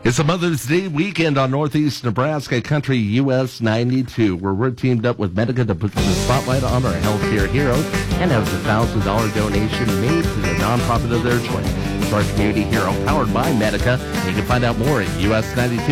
It's a Mother's Day weekend on Northeast Nebraska Country US 92, where we're teamed up with Medica to put the spotlight on our healthcare heroes and have a $1,000 donation made to the nonprofit of their choice. It's our community hero powered by Medica. You can find out more at US 92.